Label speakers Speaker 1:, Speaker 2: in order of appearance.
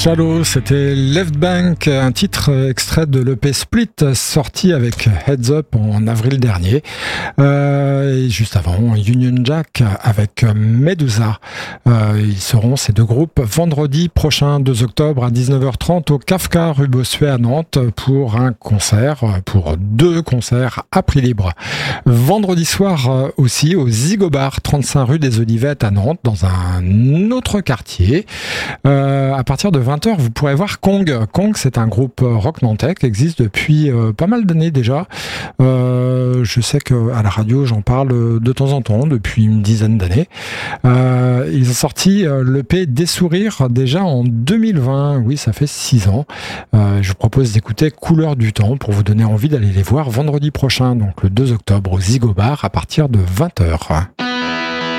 Speaker 1: Shallow, c'était Left Bank, un titre extrait de l'EP Split sorti avec Heads Up en avril dernier. Et juste avant, Union Jack avec Medusa. Ils seront ces deux groupes vendredi prochain, 2 octobre à 19h30 au Kafka rue Bossuet à Nantes pour pour 2 concerts à prix libre. Vendredi soir aussi au Zigobar, 35 rue des Olivettes à Nantes, dans un autre quartier. À partir de 20h, vous pourrez voir Kong. Kong, c'est un groupe rock nantais qui existe depuis pas mal d'années déjà. Je sais qu'à la radio, j'en parle de temps en temps, depuis une dizaine d'années. Ils ont sorti l'EP Des Sourires déjà en 2020. Oui, ça fait 6 ans. Je vous propose d'écouter Couleur du Temps pour vous donner envie d'aller les voir vendredi prochain, donc le 2 octobre au Zigobar à partir de 20h.